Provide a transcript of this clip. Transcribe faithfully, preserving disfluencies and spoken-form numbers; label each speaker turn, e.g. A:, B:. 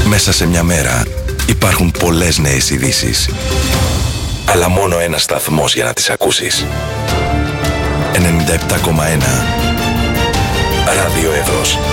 A: Μέσα σε μια μέρα υπάρχουν πολλές νέες ειδήσεις. Αλλά μόνο ένας σταθμός για να τις ακούσεις. ενενήντα επτά κόμμα ένα Ράδιο Εύρος.